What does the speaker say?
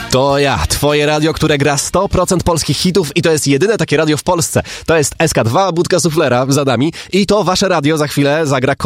To ja, twoje radio, które gra 100% polskich hitów i to jest jedyne takie radio w Polsce. To jest SK2, Budka Suflera za nami i to wasze radio za chwilę zagra